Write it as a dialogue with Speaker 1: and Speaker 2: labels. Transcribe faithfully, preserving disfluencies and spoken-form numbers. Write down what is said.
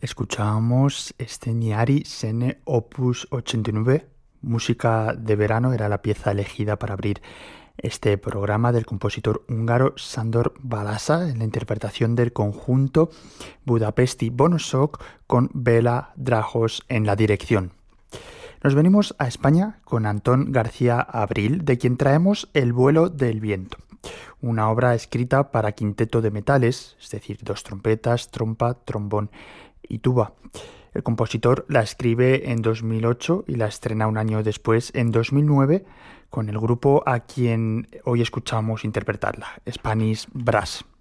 Speaker 1: Escuchábamos Sceniari Scene Opus ochenta y nueve, música de verano, era la pieza elegida para abrir este programa del compositor húngaro Sándor Balassa en la interpretación del conjunto Budapesti Bonosok con Bela Dragos en la dirección. Nos venimos a España con Antón García Abril, de quien traemos El vuelo del viento, una obra escrita para quinteto de metales, es decir, dos trompetas, trompa, trombón y tuba. El compositor la escribe en dos mil ocho y la estrena un año después, en dos mil nueve, con el grupo a quien hoy escuchamos interpretarla, Spanish Brass.